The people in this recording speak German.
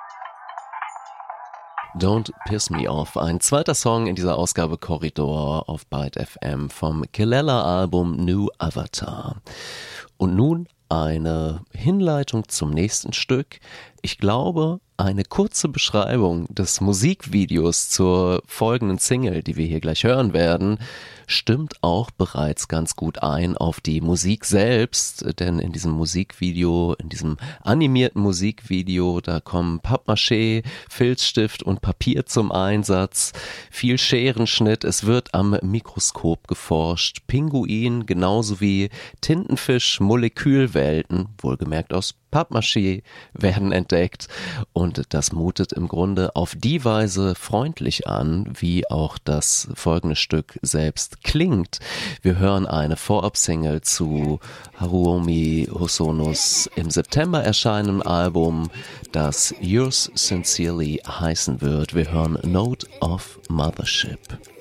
Don't Piss Me Off, ein zweiter Song in dieser Ausgabe Korridor auf Byte FM vom Kelela-Album New Avatar. Und nun eine Hinleitung zum nächsten Stück. Ich glaube, eine kurze Beschreibung des Musikvideos zur folgenden Single, die wir hier gleich hören werden, stimmt auch bereits ganz gut ein auf die Musik selbst, denn in diesem Musikvideo, in diesem animierten Musikvideo, da kommen Pappmaché, Filzstift und Papier zum Einsatz, viel Scherenschnitt, es wird am Mikroskop geforscht, Pinguin genauso wie Tintenfisch, Molekülwelten, wohlgemerkt aus Pappmaché, werden entdeckt und das mutet im Grunde auf die Weise freundlich an, wie auch das folgende Stück selbst klingt. Wir hören eine Vorab-Single zu Haruomi Hosonos im September erscheinenden Album, das Yours Sincerely heißen wird. Wir hören Note of Mothership.